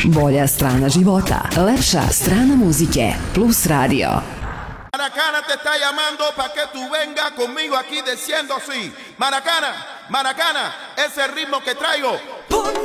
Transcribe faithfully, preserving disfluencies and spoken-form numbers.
Bolja strana života, lepša strana muzike, Plus Radio. Maracana te está llamando para que tú vengas conmigo aquí diciendo así. Maracana, Maracana, ese ritmo que traigo.